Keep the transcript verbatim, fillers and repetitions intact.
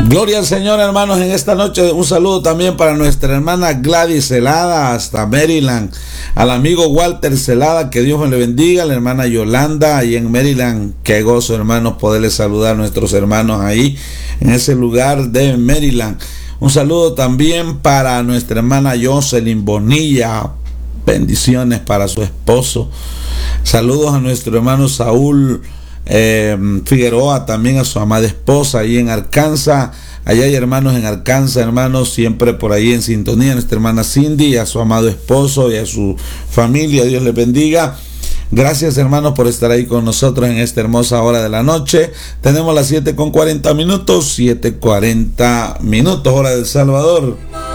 Gloria al Señor, hermanos, en esta noche. Un saludo también para nuestra hermana Gladys Celada hasta Maryland, al amigo Walter Celada, que Dios me le bendiga, la hermana Yolanda ahí en Maryland. Qué gozo, hermanos, poderles saludar a nuestros hermanos ahí en ese lugar de Maryland. Un saludo también para nuestra hermana Jocelyn Bonilla, bendiciones para su esposo. Saludos a nuestro hermano Saúl Eh, Figueroa, también a su amada esposa ahí en Arkansas. Allá hay hermanos en Arkansas, hermanos, siempre por ahí en sintonía. Nuestra hermana Cindy, a su amado esposo y a su familia, Dios les bendiga. Gracias, hermanos, por estar ahí con nosotros en esta hermosa hora de la noche. Tenemos las siete con cuarenta minutos, siete cuarenta minutos, hora del Salvador.